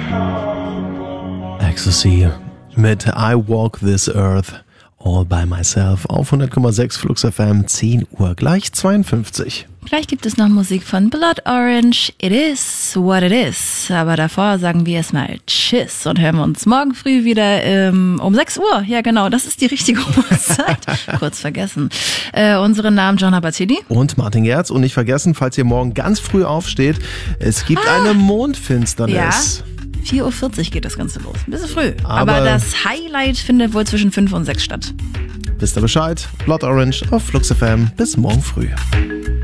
Ecstasy mit I Walk This Earth All By Myself auf 100,6 Flux FM, 10 Uhr gleich 52. Gleich gibt es noch Musik von Blood Orange, It Is What It Is. Aber davor sagen wir erstmal Tschüss und hören wir uns morgen früh wieder um 6 Uhr. Ja genau, das ist die richtige Uhrzeit. Kurz vergessen. Unsere Namen Gianna Battini und Martin Gerz. Und nicht vergessen, falls ihr morgen ganz früh aufsteht, es gibt eine Mondfinsternis. Ja, 4.40 Uhr geht das Ganze los. Ein bisschen früh. Aber das Highlight findet wohl zwischen 5 und 6 statt. Wisst ihr Bescheid? Blood Orange auf Flux FM. Bis morgen früh.